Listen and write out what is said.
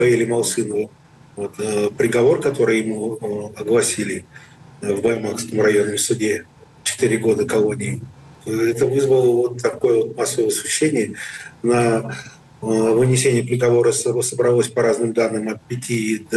Рафаэлю Малсынову. Вот, приговор, который ему огласили в Баймакском районном суде, 4 года колонии, это вызвало вот такое вот массовое освещение. На вынесение приговора собралось, по разным данным, от 5 до